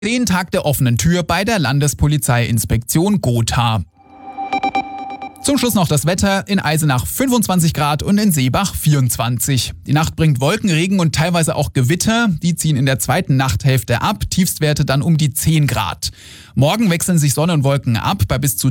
Den Tag der offenen Tür bei der Landespolizeiinspektion Gotha. Zum Schluss noch das Wetter: in Eisenach 25 Grad und in Seebach 24. Die Nacht bringt Wolken, Regen und teilweise auch Gewitter. Die ziehen in der zweiten Nachthälfte ab, Tiefstwerte dann um die 10 Grad. Morgen wechseln sich Sonne und Wolken ab bei bis zu